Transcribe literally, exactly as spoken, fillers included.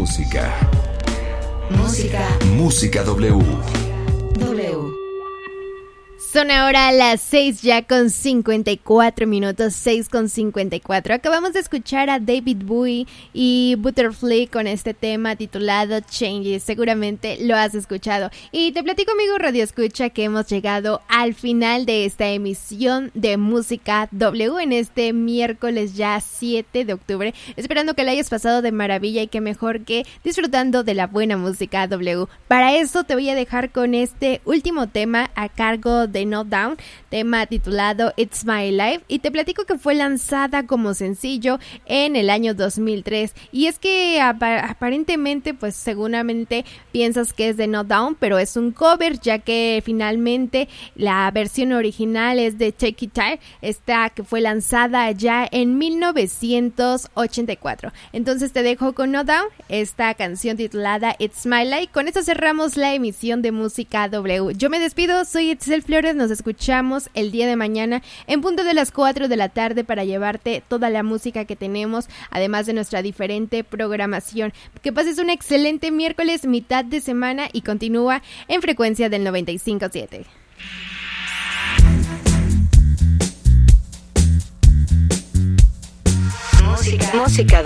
Música. Música. Música W. W. Son ahora las seis ya con cincuenta y cuatro minutos, seis con cincuenta y cuatro. Acabamos de escuchar a David Bowie y Butterfly con este tema titulado Changes. Seguramente lo has escuchado. Y te platico, amigo Radio Escucha, que hemos llegado al final de esta emisión de Música W en este miércoles ya siete de octubre. Esperando que la hayas pasado de maravilla y que mejor que disfrutando de la buena música W. Para eso te voy a dejar con este último tema a cargo de No Down, tema titulado It's My Life, y te platico que fue lanzada como sencillo en el año dos mil tres, y es que ap- aparentemente pues seguramente piensas que es de No Down, pero es un cover, ya que finalmente la versión original es de Take It Time, esta que fue lanzada ya en mil novecientos ochenta y cuatro. Entonces te dejo con No Down, esta canción titulada It's My Life. Con esto cerramos la emisión de Música W. Yo me despido, soy Itzel Flores. Nos escuchamos el día de mañana en punto de las cuatro de la tarde para llevarte toda la música que tenemos, además de nuestra diferente programación. Que pases un excelente miércoles, mitad de semana, y continúa en frecuencia del noventa y cinco punto siete. Música. Música.